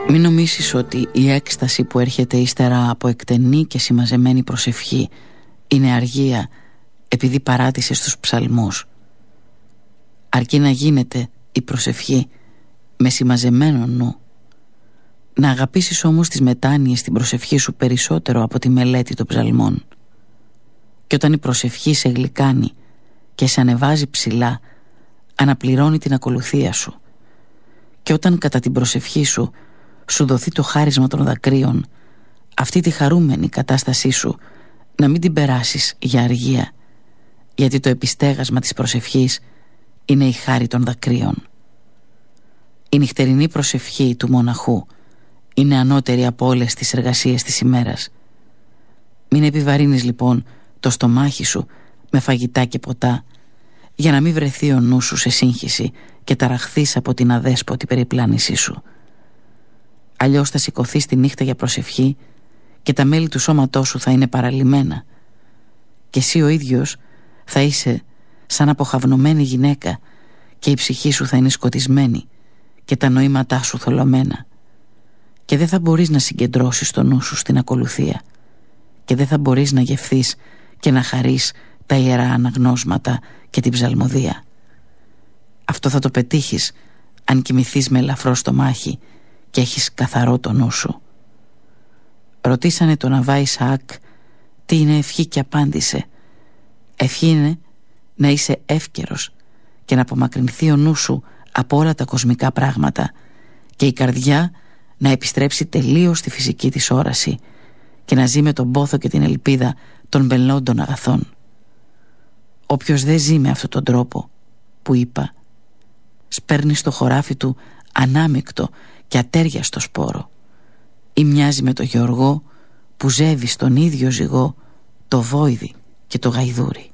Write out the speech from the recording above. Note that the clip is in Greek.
Μην νομίσεις ότι η έκσταση που έρχεται ύστερα από εκτενή και συμμαζεμένη προσευχή είναι αργία επειδή παράτησες τους ψαλμούς. Αρκεί να γίνεται η προσευχή με συμμαζεμένο νου. Να αγαπήσεις όμως τις μετάνοιες στην προσευχή σου περισσότερο από τη μελέτη των ψαλμών. Και όταν η προσευχή σε γλυκάνει και σε ανεβάζει ψηλά, αναπληρώνει την ακολουθία σου. Και όταν κατά την προσευχή σου δοθεί το χάρισμα των δακρύων, αυτή τη χαρούμενη κατάστασή σου να μην την περάσεις για αργία, γιατί το επιστέγασμα της προσευχής είναι η χάρη των δακρύων. Η νυχτερινή προσευχή του μοναχού είναι ανώτερη από όλες τις εργασίες της ημέρας. Μην επιβαρύνεις λοιπόν το στομάχι σου με φαγητά και ποτά, για να μην βρεθεί ο νους σου σε σύγχυση και ταραχθείς από την αδέσποτη περιπλάνησή σου. Αλλιώς θα σηκωθείς τη νύχτα για προσευχή και τα μέλη του σώματός σου θα είναι παραλυμμένα και εσύ ο ίδιος θα είσαι σαν αποχαυνομένη γυναίκα και η ψυχή σου θα είναι σκοτισμένη και τα νοήματά σου θολωμένα και δεν θα μπορείς να συγκεντρώσεις το νου σου στην ακολουθία και δεν θα μπορείς να γευθείς και να χαρείς τα ιερά αναγνώσματα και την ψαλμοδία. Αυτό θα το πετύχεις αν κοιμηθείς με ελαφρό στομάχι και έχεις καθαρό το νου σου. Ρωτήσανε τον Αββά Ισαάκ τι είναι ευχή και απάντησε: ευχή είναι να είσαι εύκαιρος και να απομακρυνθεί ο νου σου από όλα τα κοσμικά πράγματα και η καρδιά να επιστρέψει τελείως στη φυσική της όραση και να ζει με τον πόθο και την ελπίδα των μπελόντων αγαθών. Όποιος δεν ζει με αυτόν τον τρόπο που είπα, σπέρνει στο χωράφι του ανάμεικτο και ατέριαστο σπόρο ή μοιάζει με το γεωργό που ζεύει στον ίδιο ζυγό το βόηδι και το γαϊδούρι.